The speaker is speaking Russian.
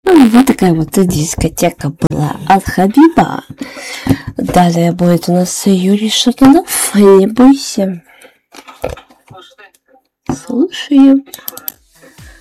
Вот такая вот дискотека была от Хабиба. Далее будет у нас Юрий Шатунов. Не бойся. Слушаю.